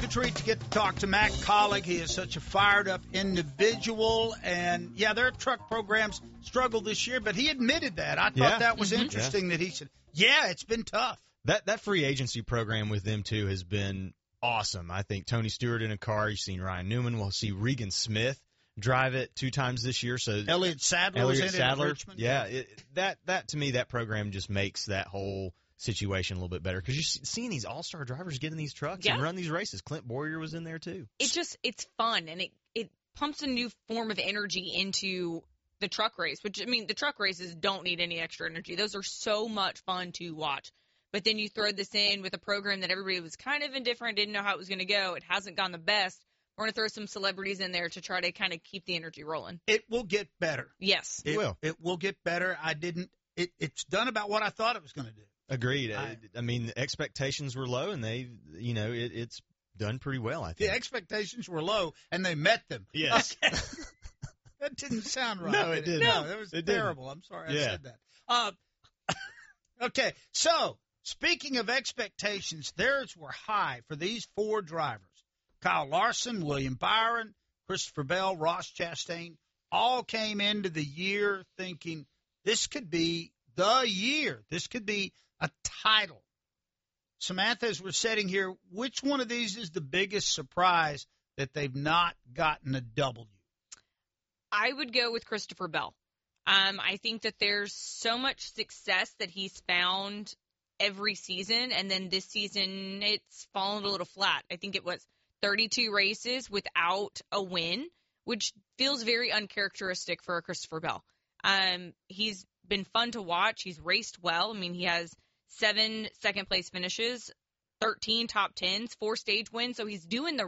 a treat to get to talk to Matt Collig. He is such a fired-up individual. And, yeah, their truck programs struggled this year, but he admitted that. I thought that was interesting that he said, yeah, it's been tough. That free agency program with them, too, has been awesome. I think Tony Stewart in a car. You've seen Ryan Newman. We'll see Regan Smith drive it 2 times this year. So Elliott Sadler was in it at Richmond. Yeah, that to me, that program just makes that whole situation a little bit better because you're seeing these all-star drivers get in these trucks and run these races. Clint Boyer was in there, too. It's fun, and it pumps a new form of energy into the truck race, which, I mean, the truck races don't need any extra energy. Those are so much fun to watch. But then you throw this in with a program that everybody was kind of indifferent, didn't know how it was going to go. It hasn't gone the best. We're going to throw some celebrities in there to try to kind of keep the energy rolling. It will get better. Yes. It will. It will get better. It's done about what I thought it was going to do. Agreed. I mean, the expectations were low, and it's done pretty well, I think. The expectations were low, and they met them. Yes. Okay. That didn't sound right. No, it didn't. No, that was terrible. Didn't. I'm sorry I said that. Okay, so speaking of expectations, theirs were high for these 4 drivers. Kyle Larson, William Byron, Christopher Bell, Ross Chastain, all came into the year thinking this could be the year. This could be a title. Samantha, as we're sitting here, which one of these is the biggest surprise that they've not gotten a W? I would go with Christopher Bell. I think that there's so much success that he's found every season, and then this season it's fallen a little flat. I think it was 32 races without a win, which feels very uncharacteristic for Christopher Bell. He's been fun to watch. He's raced well. I mean, he has 7 second-place finishes, 13 top 10s, 4 stage wins, so he's doing the